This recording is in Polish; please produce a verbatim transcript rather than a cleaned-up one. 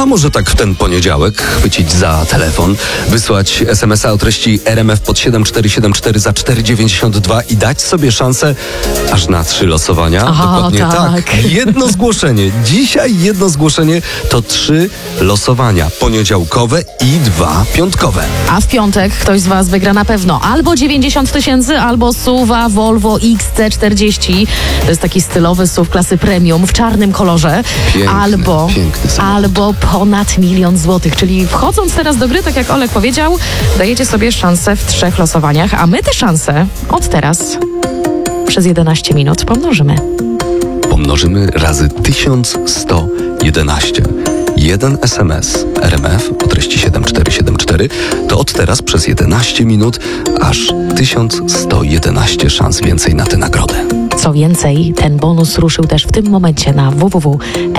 A może tak w ten poniedziałek chwycić za telefon, wysłać es em es a o treści er em ef pod siedem cztery siedem cztery za cztery dziewięćdziesiąt dwa i dać sobie szansę aż na trzy losowania? Aha, Dokładnie tak. tak. Jedno zgłoszenie. Dzisiaj jedno zgłoszenie to trzy losowania poniedziałkowe i dwa piątkowe. A w piątek ktoś z Was wygra na pewno albo dziewięćdziesiąt tysięcy, albo suwa Volvo X C czterdzieści. To jest taki stylowy suw klasy premium w czarnym kolorze. Piękny, albo, piękny samochód. albo ponad milion złotych. Czyli wchodząc teraz do gry, tak jak Olek powiedział, dajecie sobie szansę w trzech losowaniach, a my te szanse od teraz przez jedenaście minut pomnożymy. Pomnożymy razy tysiąc sto jedenaście. Jeden es em es er em ef o treści siedem cztery siedem cztery to od teraz przez jedenaście minut aż tysiąc sto jedenaście szans więcej na tę nagrodę. Co więcej, ten bonus ruszył też w tym momencie na w w w